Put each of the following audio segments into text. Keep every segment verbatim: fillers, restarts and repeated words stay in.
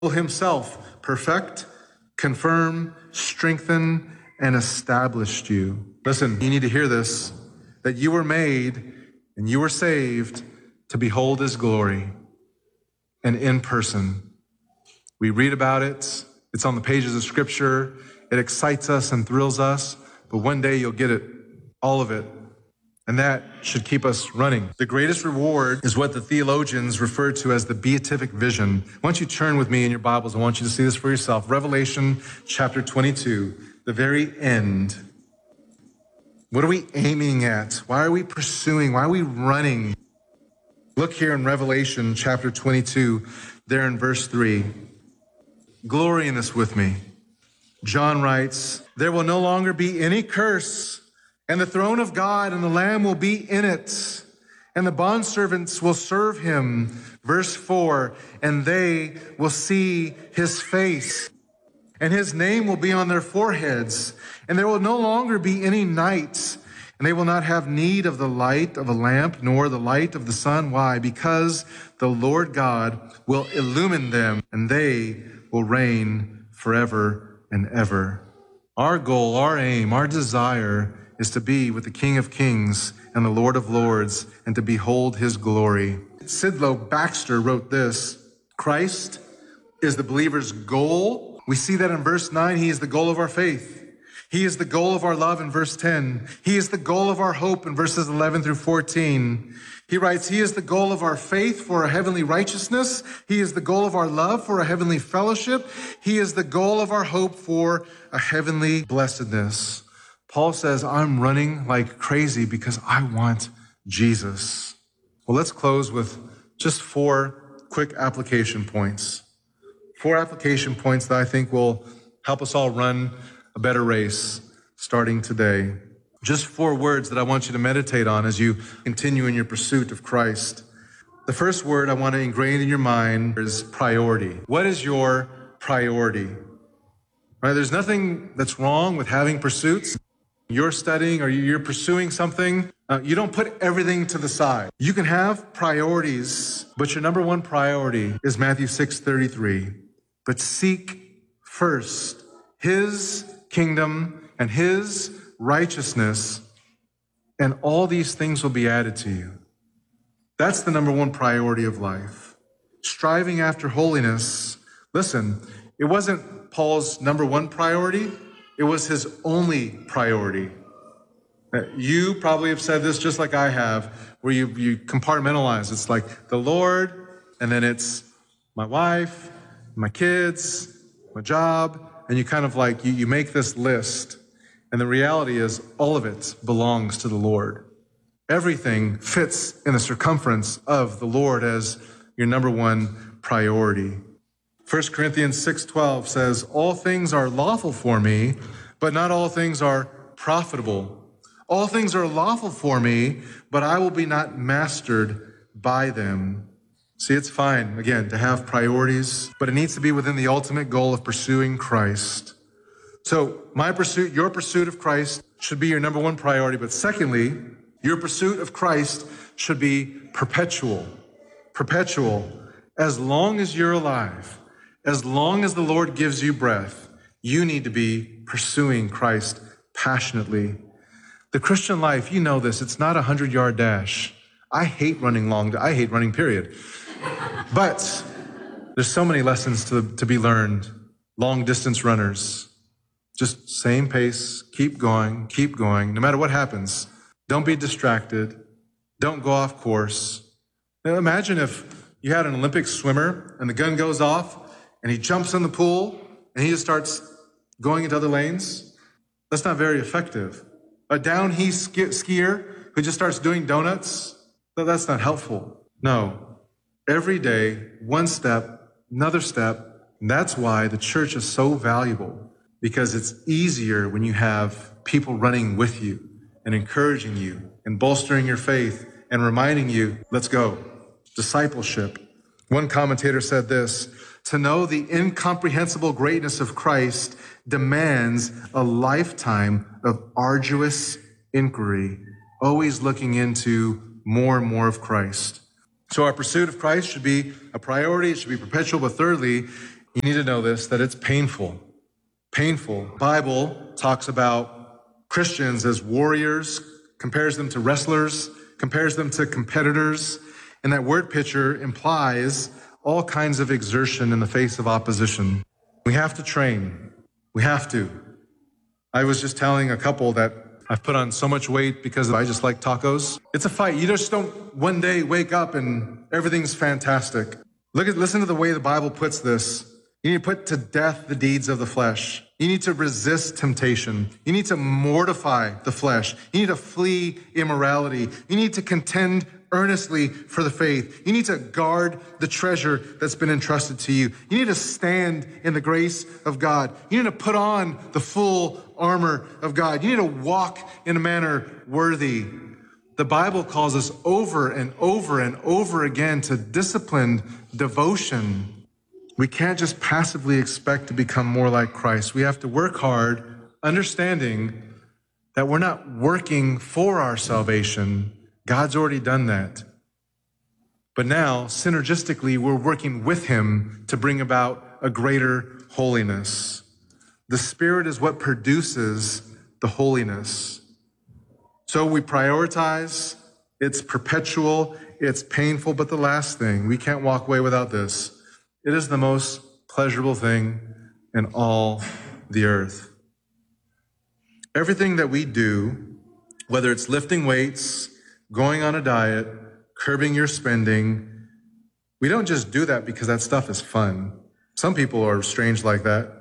will himself perfect, confirm, strengthen, and establish you. Listen, you need to hear this, that you were made and you were saved to behold his glory, and in person. We read about it. It's on the pages of Scripture. It excites us and thrills us, but one day you'll get it, all of it. And that should keep us running. The greatest reward is what the theologians refer to as the beatific vision. Why don't you turn with me in your Bibles? I want you to see this for yourself. Revelation chapter twenty-two, the very end. What are we aiming at? Why are we pursuing? Why are we running? Look here in Revelation chapter twenty-two, there in verse three. Glory in this with me. John writes, there will no longer be any curse, and the throne of God and the Lamb will be in it, and the bondservants will serve him. Verse four, and they will see his face, and his name will be on their foreheads, and there will no longer be any night, and they will not have need of the light of a lamp, nor the light of the sun. Why? Because the Lord God will illumine them, and they will reign forever and ever. Our goal, our aim, our desire is to be with the King of Kings and the Lord of Lords and to behold his glory. Sidlow Baxter wrote this, Christ is the believer's goal. We see that in verse nine, he is the goal of our faith. He is the goal of our love in verse ten. He is the goal of our hope in verses eleven through fourteen. He writes, he is the goal of our faith for a heavenly righteousness. He is the goal of our love for a heavenly fellowship. He is the goal of our hope for a heavenly blessedness. Paul says, I'm running like crazy because I want Jesus. Well, let's close with just four quick application points. Four application points that I think will help us all run a better race starting today. Just four words that I want you to meditate on as you continue in your pursuit of Christ. The first word I want to ingrain in your mind is priority. What is your priority? Right? There's nothing that's wrong with having pursuits. You're studying or you're pursuing something. Uh, you don't put everything to the side. You can have priorities, but your number one priority is Matthew six thirty-three. But seek first his kingdom and his righteousness, and all these things will be added to you. That's the number one priority of life. Striving after holiness. Listen, it wasn't Paul's number one priority. It was his only priority. You probably have said this just like I have, where you, you compartmentalize. It's like the Lord, and then it's my wife, my kids, my job, and you kind of like, you, you make this list. And the reality is all of it belongs to the Lord. Everything fits in the circumference of the Lord as your number one priority. First Corinthians six twelve says, all things are lawful for me, but not all things are profitable. All things are lawful for me, but I will be not mastered by them. See, it's fine, again, to have priorities, but it needs to be within the ultimate goal of pursuing Christ. So my pursuit, your pursuit of Christ should be your number one priority. But secondly, your pursuit of Christ should be perpetual. Perpetual. As long as you're alive, as long as the Lord gives you breath, you need to be pursuing Christ passionately. The Christian life, you know this, it's not a hundred-yard dash. I hate running long. I hate running, period. But there's so many lessons to, to be learned. Long-distance runners. Just same pace, keep going, keep going, no matter what happens. Don't be distracted. Don't go off course. Now imagine if you had an Olympic swimmer and the gun goes off and he jumps in the pool and he just starts going into other lanes. That's not very effective. A downhill skier who just starts doing donuts, that's not helpful. No. Every day, one step, another step. And that's why the church is so valuable. Because it's easier when you have people running with you and encouraging you and bolstering your faith and reminding you, let's go. Discipleship. One commentator said this, to know the incomprehensible greatness of Christ demands a lifetime of arduous inquiry, always looking into more and more of Christ. So our pursuit of Christ should be a priority. It should be perpetual. But thirdly, You need to know this, that it's painful. Painful. The Bible talks about Christians as warriors, compares them to wrestlers, compares them to competitors, and that word picture implies all kinds of exertion in the face of opposition. We have to train. We have to. I was just telling a couple that I've put on so much weight because I just like tacos. It's a fight. You just don't one day wake up and everything's fantastic. Look at, listen to the way the Bible puts this. You need to put to death the deeds of the flesh. You need to resist temptation. You need to mortify the flesh. You need to flee immorality. You need to contend earnestly for the faith. You need to guard the treasure that's been entrusted to you. You need to stand in the grace of God. You need to put on the full armor of God. You need to walk in a manner worthy. The Bible calls us over and over and over again to disciplined devotion. We can't just passively expect to become more like Christ. We have to work hard, understanding that we're not working for our salvation. God's already done that. But now, synergistically, we're working with him to bring about a greater holiness. The Spirit is what produces the holiness. So we prioritize. It's perpetual. It's painful. But the last thing, we can't walk away without this. It is the most pleasurable thing in all the earth. Everything that we do, whether it's lifting weights, going on a diet, curbing your spending, we don't just do that because that stuff is fun. Some people are strange like that.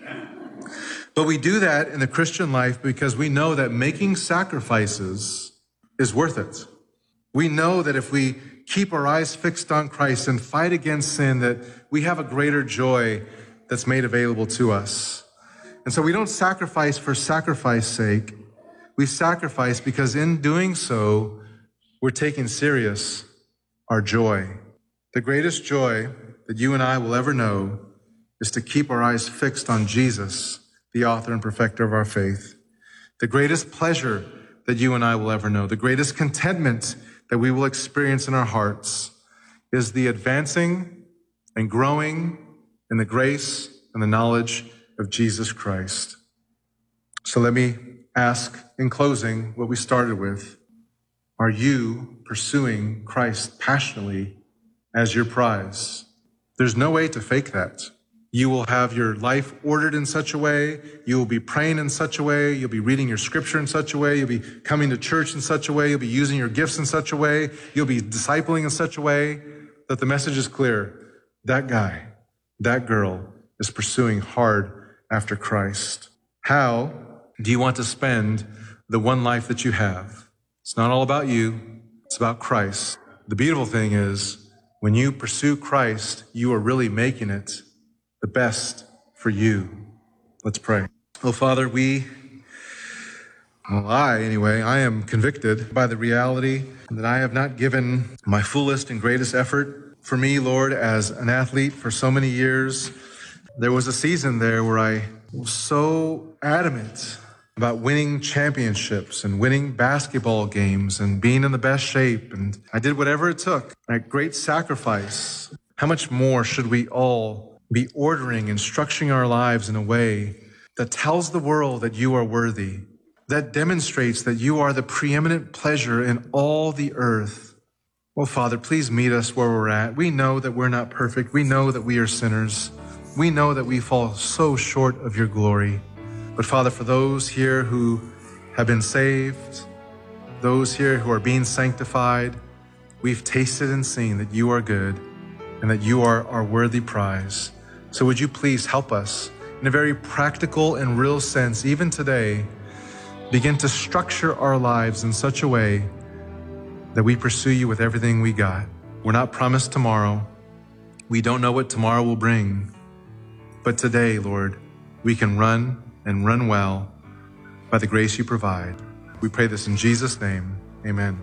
But we do that in the Christian life because we know that making sacrifices is worth it. We know that if we keep our eyes fixed on Christ and fight against sin, that we have a greater joy that's made available to us. And so we don't sacrifice for sacrifice's sake. We sacrifice because in doing so, we're taking serious our joy. The greatest joy that you and I will ever know is to keep our eyes fixed on Jesus, the author and perfecter of our faith. The greatest pleasure that you and I will ever know, the greatest contentment that we will experience in our hearts is the advancing and growing in the grace and the knowledge of Jesus Christ. So let me ask in closing what we started with. Are you pursuing Christ passionately as your prize? There's no way to fake that. You will have your life ordered in such a way. You will be praying in such a way. You'll be reading your scripture in such a way. You'll be coming to church in such a way. You'll be using your gifts in such a way. You'll be discipling in such a way that the message is clear. That guy, that girl is pursuing hard after Christ. How do you want to spend the one life that you have? It's not all about you. It's about Christ. The beautiful thing is when you pursue Christ, you are really making it the best for you. Let's pray. Oh, Father, we, well, I, anyway, I am convicted by the reality that I have not given my fullest and greatest effort. For me, Lord, as an athlete for so many years, there was a season there where I was so adamant about winning championships and winning basketball games and being in the best shape. And I did whatever it took, at great sacrifice. How much more should we all be ordering and structuring our lives in a way that tells the world that you are worthy, that demonstrates that you are the preeminent pleasure in all the earth? Well, Father, please meet us where we're at. We know that we're not perfect. We know that we are sinners. We know that we fall so short of your glory. But Father, for those here who have been saved, those here who are being sanctified, we've tasted and seen that you are good and that you are our worthy prize. So would you please help us in a very practical and real sense, even today, begin to structure our lives in such a way that we pursue you with everything we got. We're not promised tomorrow. We don't know what tomorrow will bring. But today, Lord, we can run and run well by the grace you provide. We pray this in Jesus' name. Amen.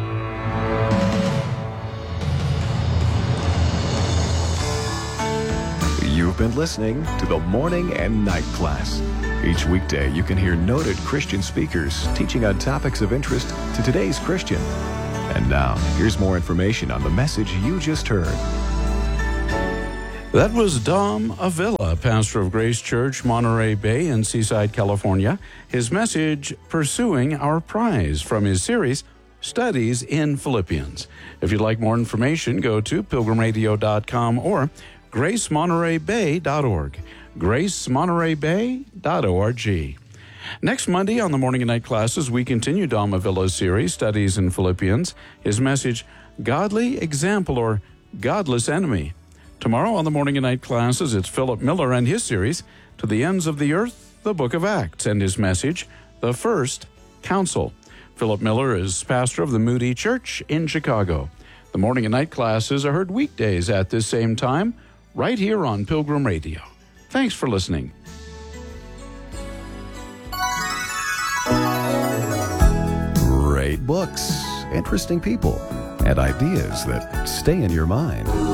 You've been listening to the Morning and Night Class. Each weekday, you can hear noted Christian speakers teaching on topics of interest to today's Christian. And now, here's more information on the message you just heard. That was Dom Avila, pastor of Grace Church, Monterey Bay in Seaside, California. His message, Pursuing Our Prize, from his series, Studies in Philippians. If you'd like more information, go to pilgrim radio dot com or grace monterey bay dot org. grace monterey bay dot org. Next Monday on the Morning and Night Classes, we continue Dom Avila's series, Studies in Philippians. His message, Godly Example or Godless Enemy. Tomorrow on the Morning and Night Classes, it's Philip Miller and his series, To the Ends of the Earth, the Book of Acts, and his message, The First Council. Philip Miller is pastor of the Moody Church in Chicago. The Morning and Night Classes are heard weekdays at this same time, right here on Pilgrim Radio. Thanks for listening. Great books, interesting people, and ideas that stay in your mind.